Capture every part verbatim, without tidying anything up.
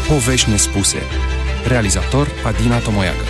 Povești nespuse. Realizator Adina Tomoiacă.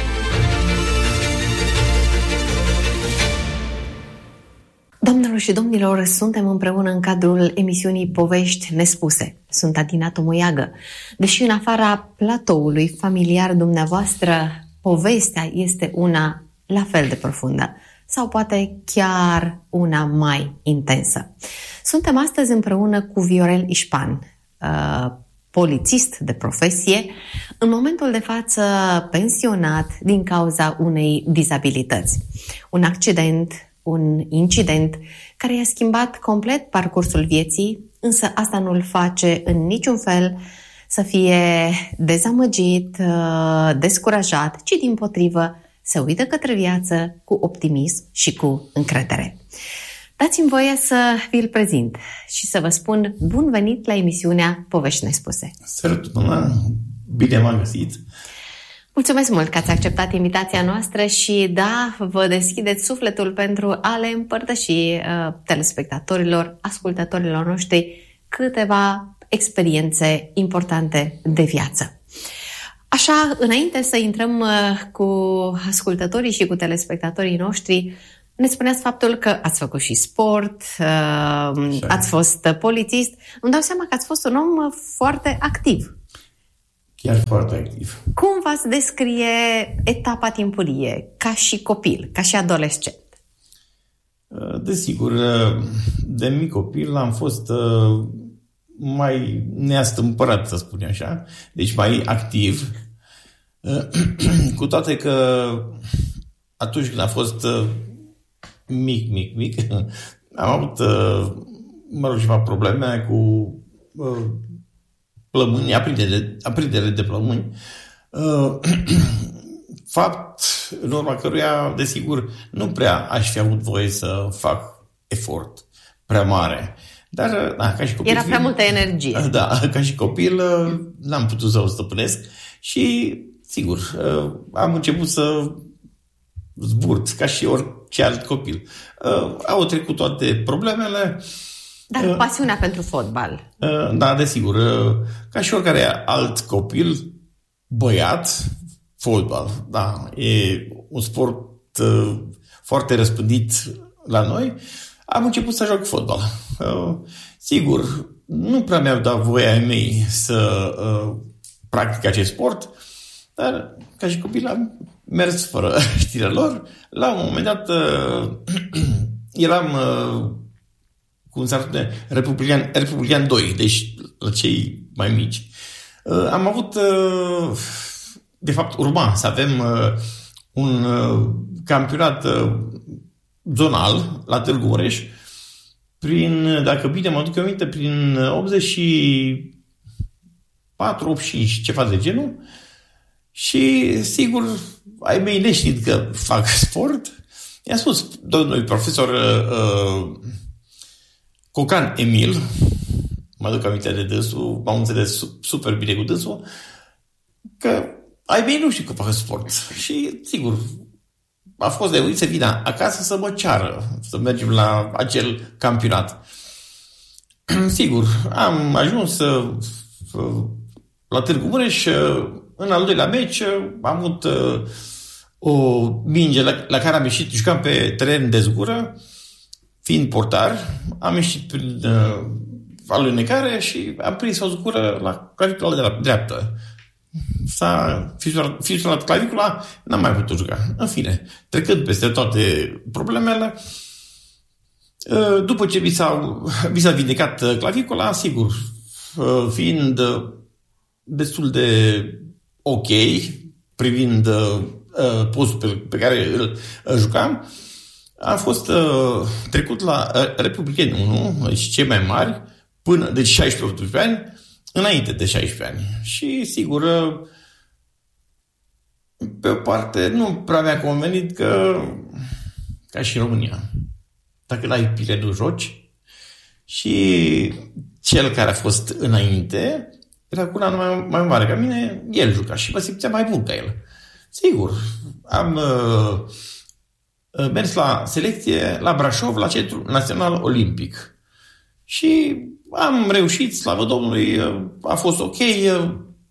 Doamnelor și domnilor, suntem împreună în cadrul emisiunii Povești nespuse. Sunt Adina Tomoiacă. Deși în afara platoului familiar dumneavoastră, povestea este una la fel de profundă sau poate chiar una mai intensă. Suntem astăzi împreună cu Viorel Ișpan, uh, polițist de profesie, în momentul de față pensionat din cauza unei dizabilități. Un accident, un incident care i-a schimbat complet parcursul vieții, însă asta nu îl face în niciun fel să fie dezamăgit, descurajat, ci dimpotrivă să uită către viață cu optimism și cu încredere. Dați-mi voie să vi-l prezint și să vă spun bun venit la emisiunea Povești nespuse. Salut, mama! Bine m-am găsit! Mulțumesc mult că ați acceptat invitația noastră și da, vă deschideți sufletul pentru a le împărtăși uh, telespectatorilor, ascultătorilor noștri câteva experiențe importante de viață. Așa, înainte să intrăm uh, cu ascultătorii și cu telespectatorii noștri, ne spuneați faptul că ați făcut și sport, uh, ați fost polițist. Îmi dau seama că ați fost un om foarte activ. Chiar foarte activ. Cum v-ați descrie etapa timpurie, ca și copil, ca și adolescent? Desigur, de mic copil am fost mai neastâmpărat, să spun așa, deci mai activ, cu toate că atunci când am fost mic, mic, mic, am avut, mă rog, ceva probleme cu plămâni, aprindere, aprindere de plămâni, fapt în urma căruia, desigur, nu prea aș fi avut voie să fac efort prea mare. Dar, da, ca și copil... Era prea multă energie. Da, ca și copil n-am putut să o stăpânesc și, sigur, am început să zburt, ca și orice alt copil. Au trecut toate problemele. Dar uh, pasiunea pentru fotbal. Uh, da, desigur. Uh, ca și oricare alt copil, băiat, fotbal. Da, e un sport uh, foarte răspândit la noi. Am început să joc fotbal. Uh, sigur, nu prea mi-au dat voia ai mei să uh, practic acest sport, dar ca și copil am mers fără știrea lor. La un moment dat uh, eram... Uh, cum s-ar spune, Republican, Republican doi, deci la cei mai mici. Uh, am avut, uh, de fapt, urma să avem uh, un uh, campionat uh, zonal la Târgu Mureș, prin, dacă bine mă aduc aminte, prin optzeci și patru optzeci și cinci, ceva de genul. Și, sigur, ai mei neștiind că fac sport, i-a spus domnului profesor uh, Cocan Emil, mă aduc aminte de dânsul, m-am înțeles super bine cu dânsul, că ai mei nu știu că fac sport. Și, sigur, a fost de să vină acasă să mă ceară, să mergem la acel campionat. Sigur, am ajuns la Târgu Mureș, în al doilea meci am avut o minge la, la care am ieșit, jucam pe teren de zgură, fiind portar, am ieșit prin uh, alunecare și am prins o zgură la clavicula de la dreaptă. S-a fisurat clavicula, n-am mai putut juca. În fine, trecând peste toate problemele, uh, după ce mi s-a, mi s-a vindecat clavicula, sigur, uh, fiind uh, destul de ok, privind uh, postul pe, pe care îl uh, jucam, a fost uh, trecut la uh, Republican unu, deci cei mai mari, până, deci șaisprezece ani, înainte de șaisprezece ani. Și, sigur, uh, pe o parte, nu prea mi-a convenit că, ca și în România, dacă n-ai pile, nu joci. Și cel care a fost înainte era cu un an mai, mai mare ca mine, el juca și mă simțea mai bun ca el. Sigur, am... Uh, mers la selecție la Brașov, la Centrul Național Olimpic. Și am reușit, slavă Domnului, a fost ok,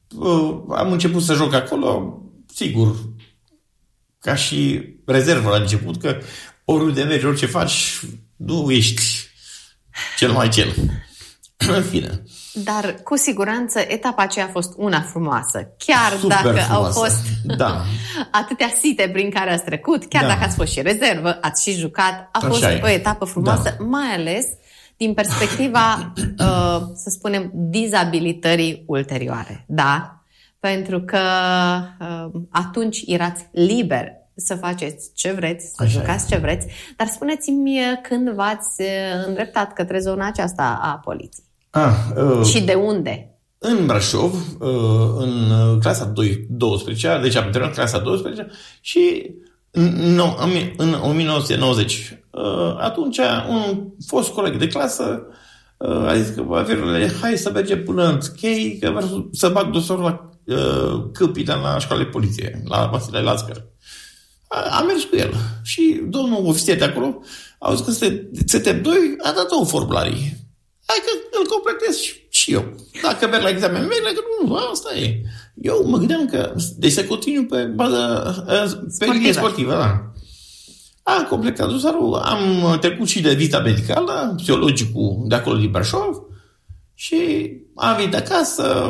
uh, am început să joc acolo, sigur, ca și rezervă la început, că oriunde mergi, orice faci, nu ești cel mai cel. În fine. Dar, cu siguranță, etapa aceea a fost una frumoasă. Chiar Super dacă frumoasă. au fost da. atâtea site prin care ați trecut, chiar da. dacă ați fost și rezervă, ați și jucat, a Așa fost e. o etapă frumoasă, da. mai ales din perspectiva, uh, să spunem, dizabilitării ulterioare. Da? Pentru că uh, atunci erați liber să faceți ce vreți, să Așa jucați e. ce vreți, dar spuneți-mi când v-ați îndreptat către zona aceasta a poliției. Ah, uh, Și de unde? În Brașov, uh, în clasa douăsprezecea, deci am terminat clasa douăsprezecea și în, în o mie nouă sute nouăzeci, uh, atunci un fost coleg de clasă uh, a zis că, Virule, hai să mergem până în chei, că vreau să bag dosarul la uh, Câmpina, la școala de poliție, la Vasile Lațcăr. Am mers cu el și domnul ofițer de acolo a zis că suntem doi, a dat două formularii. Hai că îl completez și, și eu. Dacă merg la examen, merg, dacă nu, asta e. Eu mă gândeam că, deci să continui pe bază, pe linie sportivă, da. Am completat dosarul, am trecut și de vizita medicală, psihologicul de acolo din Brașov și am venit acasă.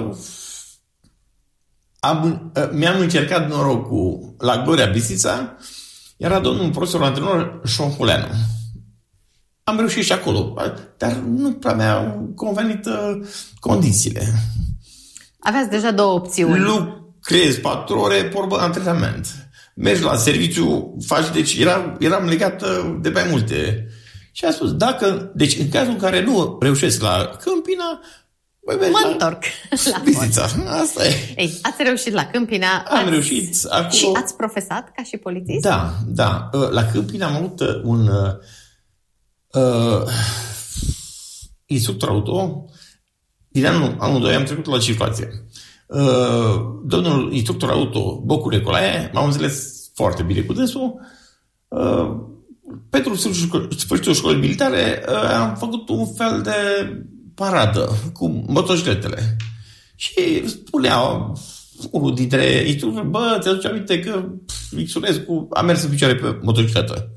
Am, mi-am încercat norocul la Gloria Bistrița, era domnul profesor antrenor Șonhuleanu. Am reușit și acolo, dar nu prea mi-au convenit uh, condițiile. Aveați deja două opțiuni. Lucrezi patru ore, porbă antrenament. Mergi la serviciu, faci, deci eram, eram legat uh, de mai multe. Și a spus, dacă, deci în cazul în care nu reușesc la Câmpina, mă întorc la Bistrița. Asta e. Ei, ați reușit la Câmpina. Am ați... reușit acolo. Și ați profesat ca și polițist? Da, da. La Câmpina am avut un uh, instructor auto. Din anul, anul doi am trecut la circulație. Uh, domnul instructor auto, Bocu Nicolae, m-am înțeles foarte bine cu dânsul. Uh, pentru sfârșitul școlii militare uh, am făcut un fel de paradă cu motocicletele. Și spunea unul dintre instructori, bă, ți-aduce aminte că Ixulescu a mers în picioare pe motocicletă.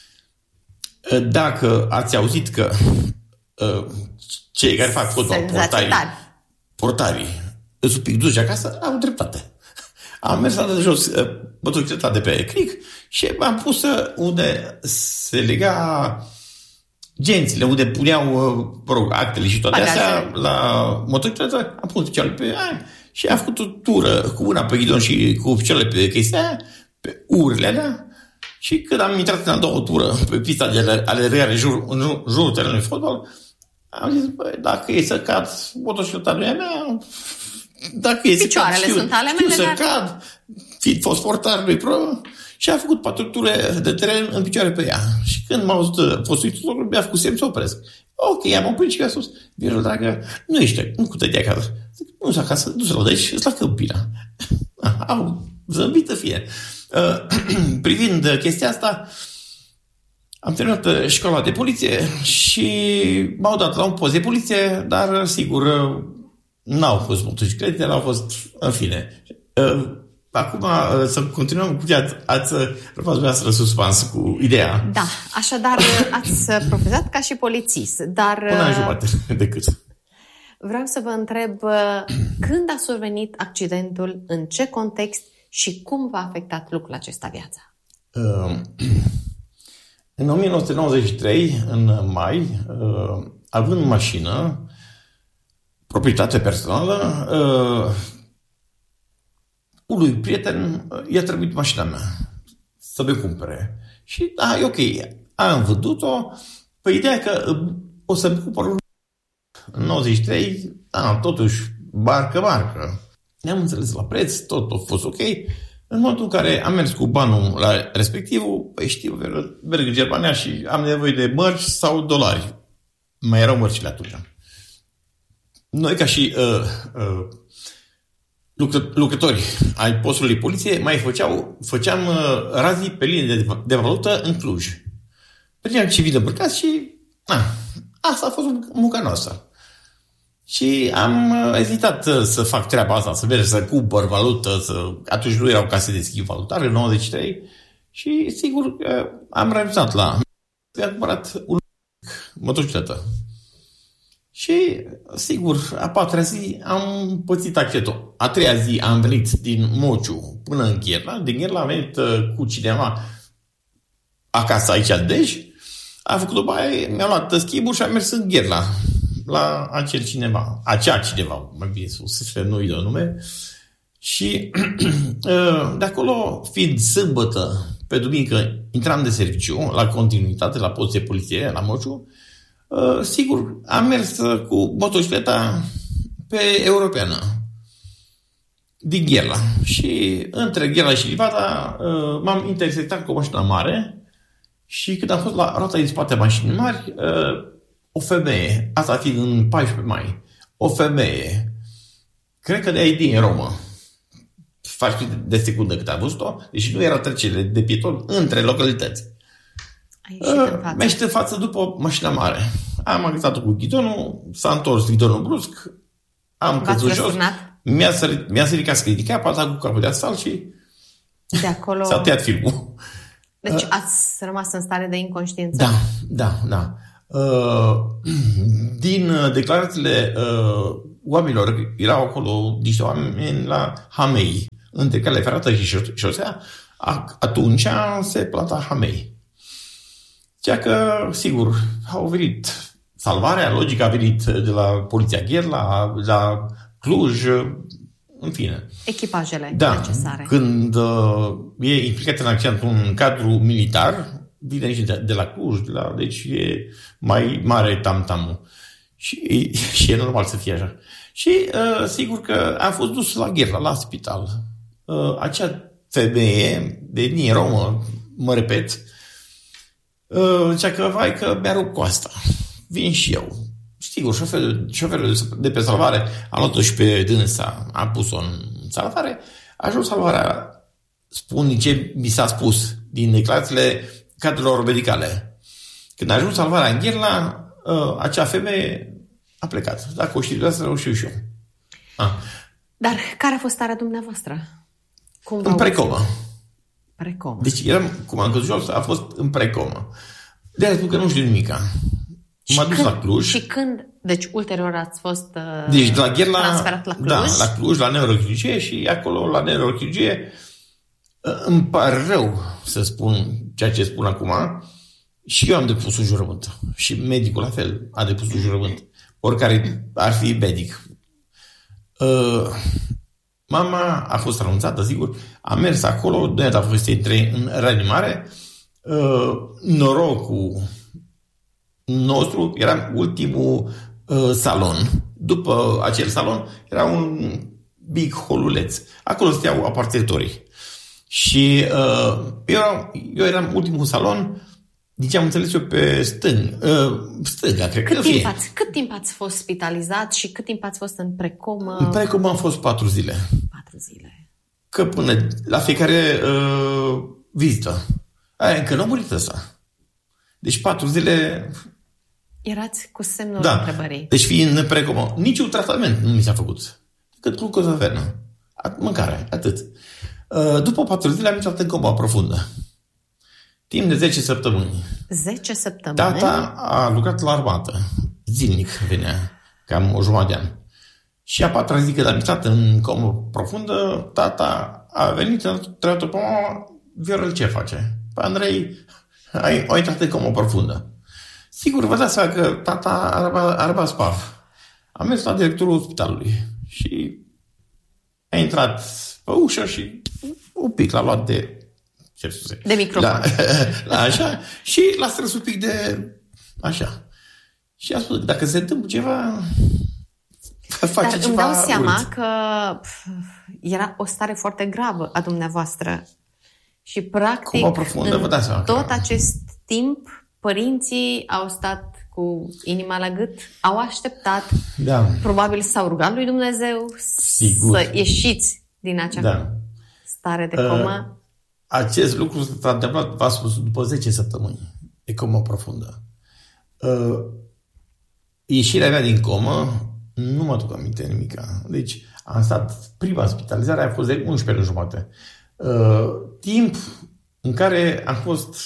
Dacă ați auzit că uh, cei care fac fotbal, portarii, portarii, sunt un pic duși acasă, au dreptate. Am mers la de jos uh, motocicleta de pe cric și am pus unde se lega gențile, unde puneau mă rog, actele și toate astea la motocicletă, am pus picioarele pe aia și am făcut o tură cu una pe ghidon și cu picioarele pe chestia aia, pe urile alea, și când am intrat în a doua tură pe pista de alergare în jur, în jurul terenului de fotbal, am zis, băi, dacă e să cad, motocicleta nu e a mea, dacă e să cad, știu, sunt ale știu mele, să dar... cad, fiind fost portar, nu-i pro, și a făcut patru ture de teren în picioare pe ea. Și când m-a auzit fostul instructor, mi-a făcut semn să opresc. Ok, am oprit și mi-a spus, Virul, dragă, nu ești, nu cu tăi acasă. Zic, nu sunt acasă, du-se la deci, îți la Câmpina. Au zâmbită fie. Uh, privind chestia asta, am terminat școala de poliție și m-au dat la un post de poliție, dar, sigur, n-au fost motociclete, n-au fost, în fine. Uh, Acum să continuăm cu ce ați, ați rămas dumneavoastră suspans cu ideea. Da, așadar ați profesat ca și polițist, dar... Până în jumătate decât. Vreau să vă întreb când a survenit accidentul, în ce context și cum v-a afectat lucrul acesta viața? Uh, în o mie nouă sute nouăzeci și trei, în mai, uh, având mașină, proprietate personală, uh, unui prieten i-a trebuit mașina mea să mi cumpere. Și da, e ok, am vândut-o pe ideea că o să-mi cumpăr un în nouăzeci și trei, da, totuși, barcă, barcă. Ne-am înțeles la preț, tot a fost ok. În momentul în care am mers cu banul la respectivul, păi știu, merg în Germania și am nevoie de mărci sau dolari. Mai erau mărcile atunci. Noi, ca și uh, uh, lucrători ai postului poliție, mai făceau, făceam uh, razii pe linie de, de valută în Cluj. Mergeam civil îmbrăcați și na, asta a fost munca noastră. Și am ezitat să fac treaba asta, să merg să cumpăr valută, să... atunci nu erau case de schimb valutar, în nouăzeci și trei, și sigur că am renunțat la... Mi-am cumpărat un motocicletă. Și, sigur, a patra zi am pățit accidentul. A treia zi am venit din Mociu până în Gherla. Din Gherla am venit cu cineva acasă aici în Dej. A făcut după aia, mi-am luat schimbul și am mers în Gherla la acel cineva. Acea cineva, mai bine spus, să nu-i dă nume. Și de acolo, fiind sâmbătă, pe duminică, intram de serviciu la continuitate, la poliție poliție, la Mociu. Uh, sigur, am mers cu motocicleta pe Europeană din Gherla. Și între Gherla și Livada uh, m-am intersectat cu o mașină mare și când am fost la roata din spate mașinii mari, uh, o femeie, asta fiind în paisprezece mai, o femeie, cred că de aici din Romă, faci de secundă cât am văzut-o, deși nu era trecere de pieton între localități. Uh, mi-a în față după mașina mare. Am agățat-o cu ghidonul, s-a întors ghidonul brusc, am căzut jos, mi-a sărit, mi-a sărit cască handicap, a dat cu capul de asfalt și de acolo... s-a tăiat filmul. Deci uh, ați rămas în stare de inconștiență? Da, da, da. Uh, din declarațiile uh, oamenilor, erau acolo niște oameni la Hamei, între calea ferată și șosea, atunci se planta Hamei. Ceea că, sigur, au venit salvarea, logic a venit de la Poliția Gherla, la Cluj, în fine. Echipajele da, necesare. Când uh, e implicat în accident un cadru militar, vine și de, de la Cluj, de la, deci e mai mare tam-tamul. Și, și e normal să fie așa. Și uh, sigur că a fost dus la Gherla, la spital. Uh, acea femeie de din Romă, mă repet, uh, zicea că, vai, că mi-a rupt coasta. Vin și eu. Sigur, șoferul, șoferul de pe salvare a luat-o și pe dânsa, a pus-o în salvare. A ajuns salvarea, spun din ce mi s-a spus, din declarațiile cadrelor medicale. Când a ajuns salvarea în Gherla, uh, acea femeie a plecat. Dacă o știrile astea, o știu și eu. Ah. Dar care a fost starea dumneavoastră? Cum în precomă. Precomă. Deci eram, cum am căzut jos, a fost în precomă. De-aia spun că nu știu nimica. M-a dus când, la Cluj. Și când, deci ulterior ați fost uh, deci, de la Gherla, transferat la Cluj? Da, la Cluj, la neurochirurgie și acolo, la neurochirurgie, îmi pare rău să spun ceea ce spun acum, și eu am depus un jurământ. Și medicul la fel a depus un jurământ. Oricare ar fi medic. Uh, mama a fost anunțată, sigur, a mers acolo, noi a fost să intre în reanimare. Uh, norocul nostru era ultimul uh, salon. După acel salon era un big holuleț. Acolo stăteau aparțitorii. Și uh, eu, eu eram ultimul salon, din ce am înțeles eu, pe stâng, uh, stânga, cred cât că timp fie. ați, cât timp ați fost spitalizat și cât timp ați fost în precomă? În precomă am fost patru zile. Patru zile. Că până la fiecare uh, vizită. Aia încă nu a murit ăsta. Deci patru zile... Erați cu semnul da. întrebării. Deci fiind în precomă, niciun tratament nu mi s-a făcut. Decât glucozavernă. Mâncare, atât. După patru zile am intrat în coma profundă. Timp de zece săptămâni. zece săptămâni? Tata a lucrat la armată. Zilnic venea. Cam o jumătate de an. Și a patra zi când am intrat în comă profundă, tata a venit, a întrebat-o pe mama, Viorel, ce face? Păi, Andrei, ai, ai intrat în comă profundă. Sigur, vă dați seama că tata a rămas paf. Am mers la directorul spitalului și a intrat pe ușă și un pic l-a luat de... Ce scuze? De microfon. La, la așa și l-a strâns un pic de... Așa. Și a spus că dacă se întâmplă ceva... Face Dar ceva îmi dau seama urât. că era o stare foarte gravă a dumneavoastră. Și practic, Coma profundă, vă dați seama tot că... acest timp, părinții au stat cu inima la gât, au așteptat, Da. probabil s-au rugat lui Dumnezeu Sigur. să ieșiți din acea Da. stare de comă. Uh, acest lucru s-a întâmplat, v-a spus, după zece săptămâni de comă profundă. Uh, ieșirea mea din comă Nu mă duc aminte nimica. Deci am stat, prima spitalizare a fost de unsprezece luni jumate. Uh, timp în care am fost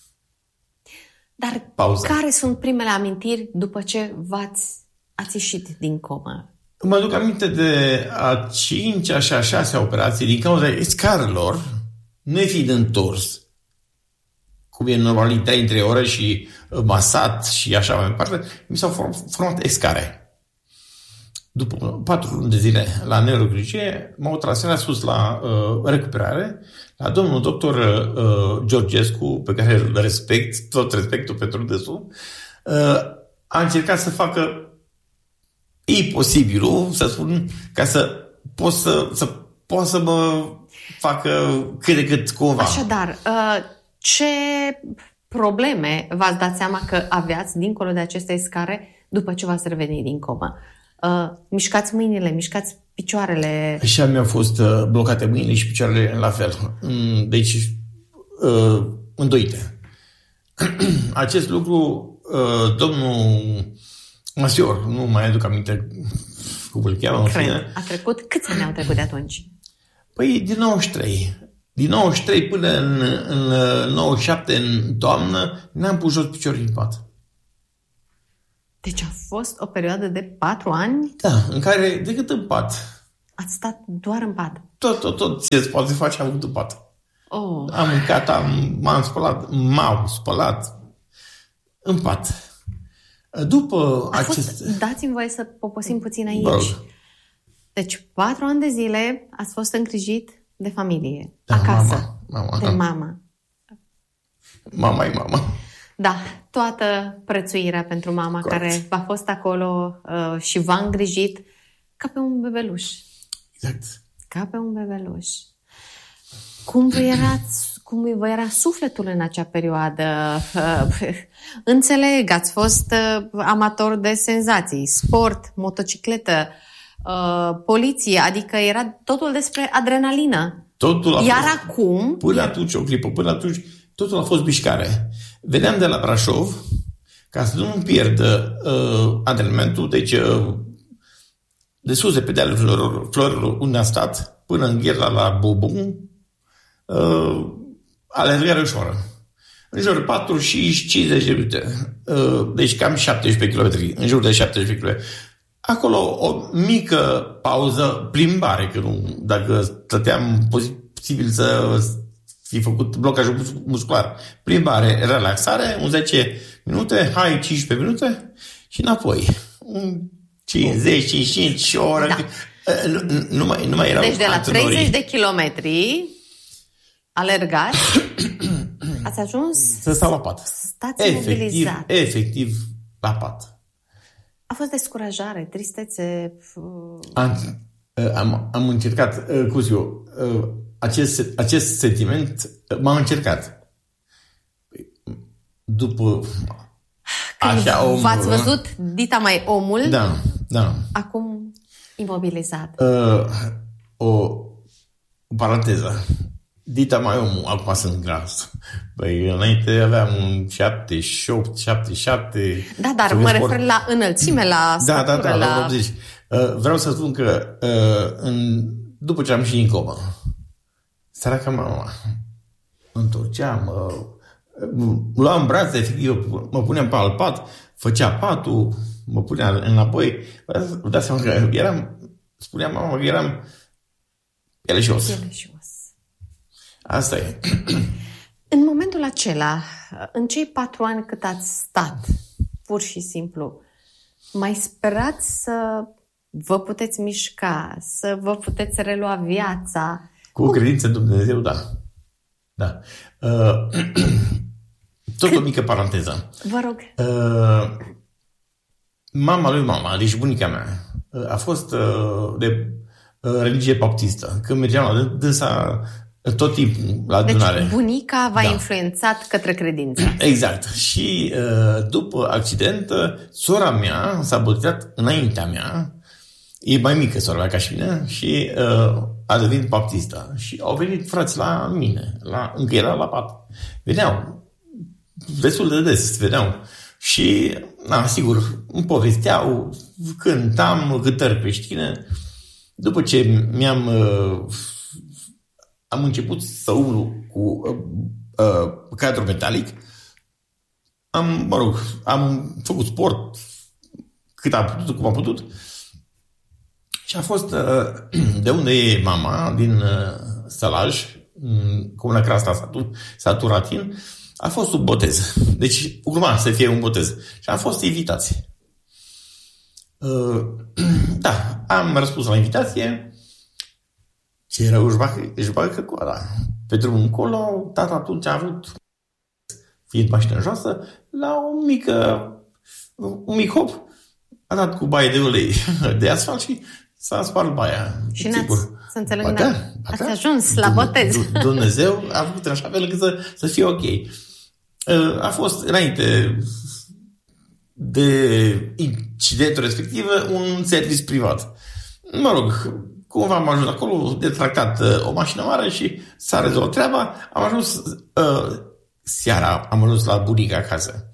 Dar pauză. Care sunt primele amintiri după ce v-ați ați ieșit din comă? Mă duc aminte de a cincea și a șasea operație din cauza scarelor, nefiind întors, cum e normal, trei între ore și masat și așa mai departe, mi s-au format escare. După patru luni de zile la neurocirurgie, m-au transferat sus la uh, recuperare, la domnul doctor uh, Georgescu, pe care îl respect, tot respectul pentru dânsul, uh, a încercat să facă imposibilul, să spun, ca să pot să, să, pot să mă facă cât de cât cumva. Așadar, uh, ce probleme v-ați dat seama că aveați dincolo de aceste scare după ce v-ați revenit din comă? Uh, mișcați mâinile, mișcați picioarele. Așa mi-au fost uh, blocate mâinile și picioarele la fel. Mm, deci, uh, îndoite. Acest lucru, uh, domnul Masior, nu mai aduc aminte cum îl cheamă. Cred. A trecut? Câți ani au trecut de atunci? Păi, din nouăzeci și trei. Din nouăzeci și trei până în, în nouăzeci și șapte, în toamnă, n-am pus jos piciorul din pat. Deci a fost o perioadă de patru ani? Da, în care, decât în pat. Ați stat doar în pat? Tot, tot, tot ce se poate face am făcut în pat. Oh. Am mâncat, am, m-am spălat, m-au spălat în pat. După a acest... Fost, dați-mi voie să poposim puțin aici. Bă. Deci, patru ani de zile ați fost îngrijit de familie, Da, acasă, mama, mama. de mama. Mama e mama. Da, toată prețuirea pentru mama. Corect. Care v-a fost acolo uh, și v-a îngrijit ca pe un bebeluș. Exact. Ca pe un bebeluș. Cum vă, erați, cum vă era sufletul în acea perioadă? Uh, înțeleg, ați fost uh, amator de senzații, sport, motocicletă, uh, poliție, adică era totul despre adrenalină. Totul a Iar fost, acum... Până atunci, o clipă, până atunci, totul a fost mișcare. Veneam de la Brașov, ca să nu pierd uh, antrenamentul, deci uh, de sus de pe dealul florilor, florilor unde am stat, până în Gherla la Bobon, uh, alergare ușoară. În jur de patru și cincizeci de minute. Uh, deci cam șaptesprezece kilometri, în jur de șaptesprezece kilometri. Acolo o mică pauză, plimbare, că nu, dacă stăteam posibil să fi făcut blocajul muscular. Plimbare, relaxare, un zece minute, hai cincisprezece minute și înapoi. cincizeci, cincizeci și cinci ore. Da. Nu, nu, mai, nu mai erau deci de la antrenorii. treizeci de kilometri alergați, ați ajuns să stau la pat. Stați efectiv, mobilizat. Efectiv la pat. A fost descurajare, tristețe? Am, am, am încercat, Cuziu, acest, acest sentiment m-am încercat. După Când așa om... v-ați văzut dita mai omul, da, da. acum imobilizat. Uh, o, o paranteză. Dita mai omul, acum sunt gras. Păi, înainte aveam un șaptezeci și opt, șaptezeci și șapte... Da, dar mă sport. refer la înălțime, la da, da, da, la... la optzeci. Uh, vreau să spun că uh, în, după ce am ieșit din comă, săraca mama, mă întorceam, uh, luam în brațe, efectiv, mă puneam pe alt pat, făcea patul, mă punea înapoi. Vă dați seama că eram, spunea mama că eram pieleșos. Pieleșos. Asta e. În momentul acela, în cei patru ani cât ați stat, pur și simplu, mai sperați să vă puteți mișca, să vă puteți relua viața? Cu Cum? credință în Dumnezeu, da. Da. Uh, tot Cât? o mică paranteză. Vă rog. Uh, mama lui mama, deci bunica mea, uh, a fost uh, de uh, religie baptistă. Când mergeam la dânsa tot timpul la adunare. Deci bunica v-a da. influențat către credință. Exact. Și uh, după accident, sora mea s-a botezat înaintea mea. E mai mică sora mea ca și mine și uh, a devenit baptistă. Și au venit frați la mine, la, încă era la pat. Veneau destul de des, veneau. Și, na, sigur, îmi povesteau, cântam cântări creștine. După ce mi-am am început să umblu cu uh, cadru metalic, am, mă rog, am făcut sport cât am putut, cum am putut. Și a fost uh, de unde e mama, din uh, Sălaj, Comuna Crasta, satul Ratin, a fost sub botez. Deci urma să fie un botez. Și am fost invitați. Uh, da, am răspuns la invitație. Ce rău își bagă, își bagă coada. Pe drumul încolo, tata atunci a avut, fiind mașină joasă, la o mică, un mic hop, a dat cu baie de ulei de asfalt și s-a spart baia. Și n-ați, să înțeleg, da, ați da, ajuns la botez. Dumnezeu a făcut în așa fel încât să, să fie ok. A fost înainte de incidentul respectiv un serviciu privat. Mă rog, cumva am ajuns acolo, de tractat o mașină mare și s-a rezolvat treaba. Am ajuns uh, seara, am ajuns la bunica acasă.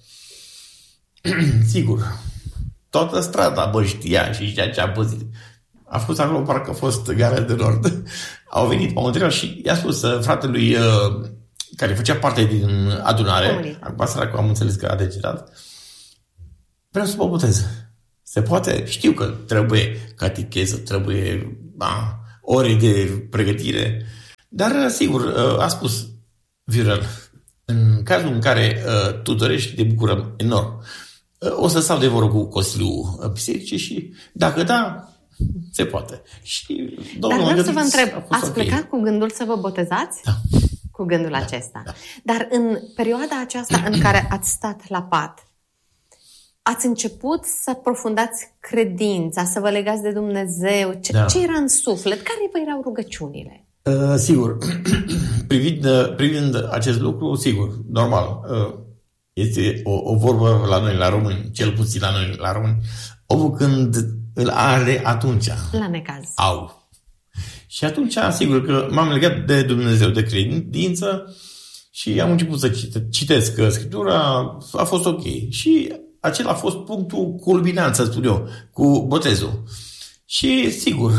Sigur, toată strada, bă, știa și știa ce a păzit. A fost acolo, parcă a fost Gara de Nord. Au venit, m-au întrebat și i-a spus fratelui uh, care făcea parte din adunare, acum săracul am înțeles că a decedat, vreau să mă botez. Se poate? Știu că trebuie catecheză, trebuie a, ore de pregătire, dar sigur, a spus Viorel, în cazul în care uh, tu dorești, te bucurăm enorm. Uh, o să stau de vorbă cu Consiliul Bisericii și dacă da, se poate. Și, dar vreau să vă întreb, ați okay. plecat cu gândul să vă botezați? Da. Cu gândul da, acesta. Da. Dar în perioada aceasta în care ați stat la pat, ați început să aprofundați credința, să vă legați de Dumnezeu. Ce, da. ce era în suflet? Care vă erau rugăciunile? Uh, sigur. privind, uh, privind acest lucru, sigur, normal. Uh, este o, o vorbă la noi, la români, cel puțin la noi, la români. Omul când îl are atunci. La necaz. Au. Și atunci, sigur că m-am legat de Dumnezeu, de credință și am început să citesc Scriptura, a fost ok. Și acela a fost punctul culminant, să spun eu, cu botezul. Și, sigur,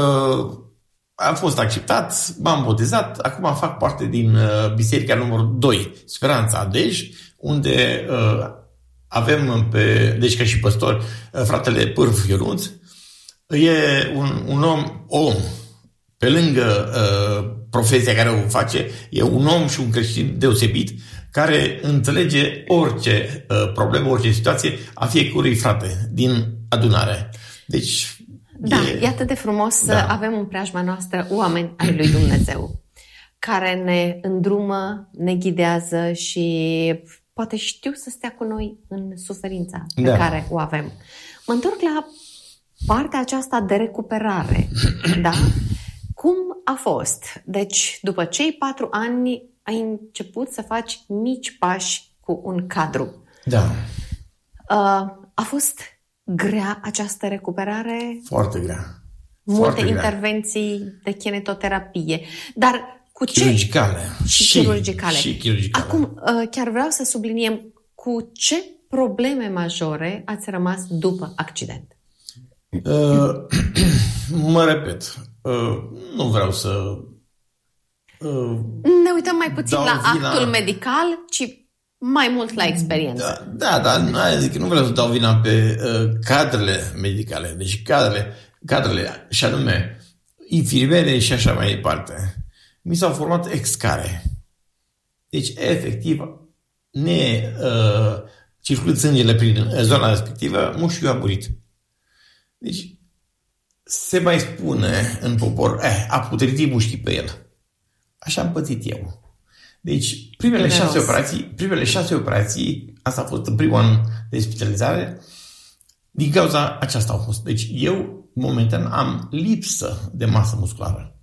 am fost acceptat, m-am botezat, acum fac parte din biserica numărul doi, Speranța Dej, unde avem, pe, deci ca și păstor, fratele Pârv Ionuț. E un, un om, om, pe lângă uh, profesia care o face, e un om și un creștin deosebit, care înțelege orice uh, problemă, orice situație a fiecărui frate din adunare. Deci, da, e, e atât de frumos da. să avem în preajma noastră oameni ai lui Dumnezeu, care ne îndrumă, ne ghidează și poate știu să stea cu noi în suferința pe da. care o avem. Mă întorc la partea aceasta de recuperare, da? Cum a fost? Deci, după cei patru ani, ai început să faci mici pași cu un cadru. Da. Uh, a fost grea această recuperare? Foarte grea. Multe Foarte intervenții grea. De kinetoterapie. Dar cu ce? Chirurgicale. Și, și chirurgicale. Și chirurgicale. Acum, uh, chiar vreau să subliniem cu ce probleme majore ați rămas după accident? Uh, mă repet, uh, nu vreau să uh, ne uităm mai puțin la vina... actul medical, ci mai mult la experiență. Da, da, dar zic că nu vreau să dau vina pe uh, cadrele medicale, deci cadrele, cadrele, și anume infirmiere și așa mai departe. Mi s-au format ex-care. Deci, efectiv, ne uh, circulând sângele prin zona respectivă, mușchiul a murit. Deci, se mai spune în popor, eh, a putredit mușchii pe el. Așa am pățit eu. Deci, primele șase operații, primele șase operații, asta a fost în primul an de spitalizare, din cauza aceasta au fost. Deci, eu, momentan, am lipsă de masă musculară.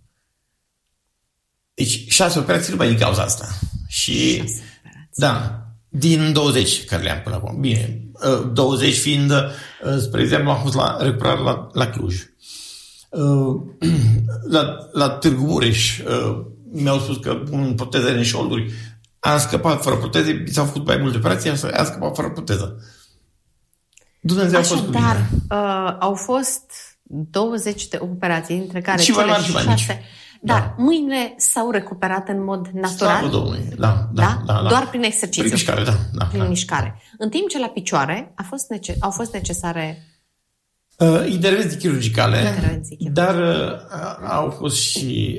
Deci, șase operații numai din cauza asta. Și, da, din douăzeci care le-am până acum. Bine, douăzeci fiind, spre exemplu, am fost la recuperare la, la Cluj. La, la Târgu Mureș mi-au spus că pun proteze în șolduri. Am scăpat fără proteze, s-au făcut mai multe operații, am scăpat fără proteză. Dumnezeu a fost cu mine. Așadar, uh, au fost douăzeci de operații, dintre care și cele mai șase... mici. Dar Da. mâinile s-au recuperat în mod natural? Slavă Domnului, da, da, Da? da, da. Doar prin exercițiu? Prin mișcare, da. da Prin da. mișcare. În timp ce la picioare a fost nece- au fost necesare... Uh, intervenții chirurgicale, Intervenții chirurgicale. dar uh, au fost și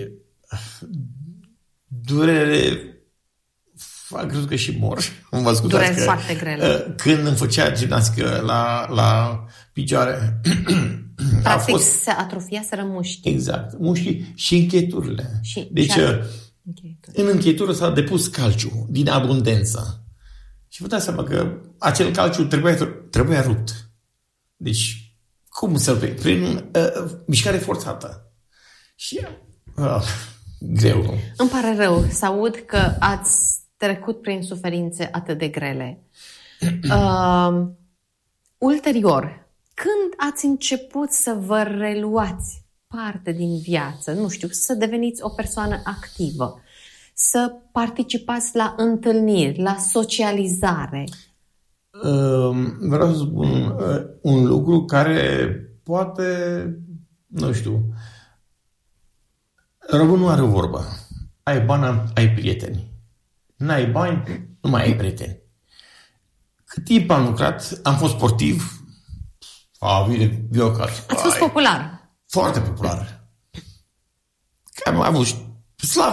durere, am crezut că și mor. Dureri foarte grele. Uh, când îmi făcea gimnastică la, la picioare, Practic a fost, se atrofiaseră mușchi. exact, mușchii și încheieturile. Și, deci, și uh, încheieturi. în încheietură s-a depus calciu din abundență. Și vă dați seama că acel calciu trebuia, trebuia rupt. Deci, cum să vei? Prin uh, mișcare forțată. Și uh, greu, nu? Îmi pare rău să aud că ați trecut prin suferințe atât de grele. Uh, ulterior, când ați început să vă reluați parte din viață, nu știu, să deveniți o persoană activă, să participați la întâlniri, la socializare? Uh, vreau să spun uh, un lucru care poate, nu știu, românul nu are o vorbă. Ai bani, ai prieteni. N-ai bani, nu mai ai prieteni. Cât timp am lucrat, am fost sportiv, a, vine Viocar. Ați fost popular. Foarte popular. Am avut slavă